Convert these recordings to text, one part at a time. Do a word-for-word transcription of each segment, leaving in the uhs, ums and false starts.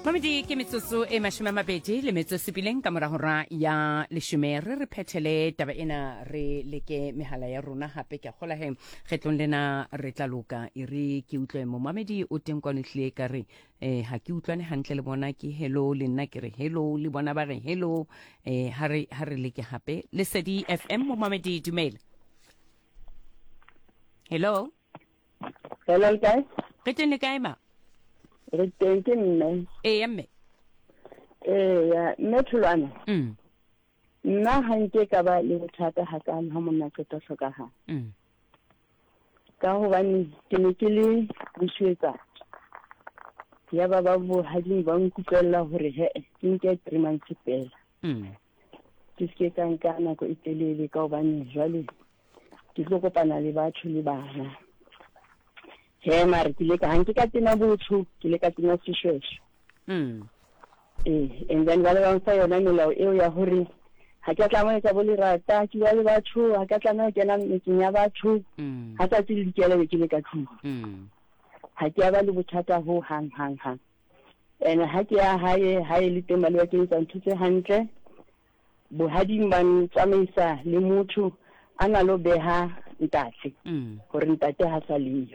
Mamedi ke metsotso e mashome a mabedi le metso sepileng ka mora hora ya leshome re re phethele taba ena re leke mehala ya rona hape ke kgola he kgetlong lena re tla loka e re ke utlwe mo Mamedi o teng kwa nehle ka re eh ha ke utlwane hantle le bona ke hello le nna ke re hello le bona ba re hello eh ha re ha re leke hape le Lesedi F M mo Mamedi dumela. Hello Hello guys. Ke teng le kae ma? Re teng ke nne. Eh mme. Eh ya Methulwana. Mm. Nna ha nke ka ba le bothata ha kana ha monna qeta hlokahala. Mm. Ka hobane ke ne ke le bushwetsa. Ya ba ba bo ha di ba nkutlella hore he ke nke three months pela. Mm. Ke se ka nka nako e telele ka hobane jwale ke tlo kopana le batho le bana. He mare ke le ka hanke ka tena botho ke le ka tena seshweshwe. Mm. Eh and then ba le ba ntsa yona melao eo ya hore ha ke tla mo etsa bo le rata ke ya le batho ha ka tla mo kena metseng ya batho ha tsa tse di kele ke le ka tlung. Mm. Ha ke ba le bothata ho hang hang hang. Ene ha ke ya hae hae le teng ba le ke tsa ntse hantle bo hading ban tsamaisa le motho ana lo beha ntate hore ntate ha sa leyo.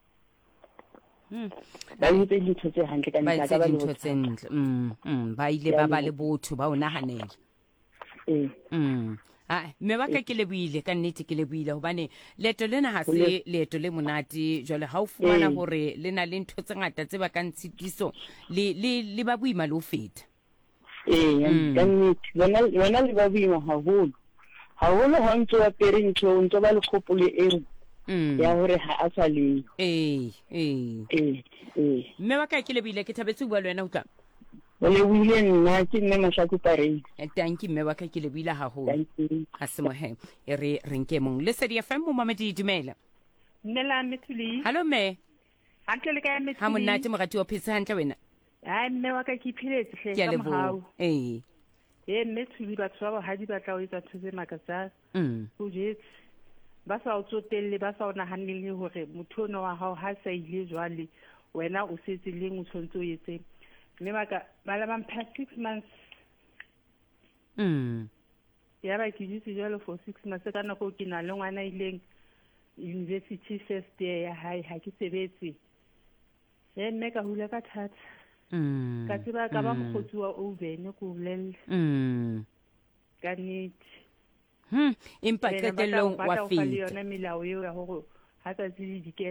Mm. Ba itse dintho tse hantle ka nna ka ba le bothata. Mm. Mm. Ba ile ba ba le botho ba o nahanela. Eh. Mm. Ah, me ba ka ke le buile ka nnete ke le buile hobane leeto lena ha se leeto le monate jwale ha o fumana hore le na le ntho tse ngata tse ba ka ntshitiso le le le ba buima le ho feta. Eh, ka nnete bona bona le ba buima haholo. Haholo ha ntse wa pere ntho ntse ba le khopole eo. Mm. Ya hore ha a sa le. Eh, eh. Eh, eh. Me ba ka ke le buile ke thabetse bua le wena utlwa. O le buile nna ke nne Mashaku Pareng. Thank you me ba ka ke le buile haholo. Thank you. Ha se mo he e re re nke mong Lesedi F M mo Mamedi dumela. Nela Methuli. Hallo me. Hantle le ka Methuli. Ha monate morati o phetse hantle wena. Ha mme wa ka ke philetse hle ka mohau. Eh. Eh Methuli batho ba ha di batla o etsa thuze makatsa. Mm. O jetse ba sa o tsotelle ba sa ona hanelle hore motho ono wa hao ha sa ile jwale wena o setse leng o tshwantse o etse mme maka ba la mpha six months. Mm. Ya ba ke ditse jwale for six months ka nako ke na le ngwana ileng university first year ya hae ha ke sebetse e mme ka hula ka thata. Mm. Ka tseba ka ba mokgotsuwa o bene ko bolelle. Mm. Ka nnete. Hmm, impa qetellong wa feta. Ba tla o fa le yona melao eo ya hore ha tsa tse di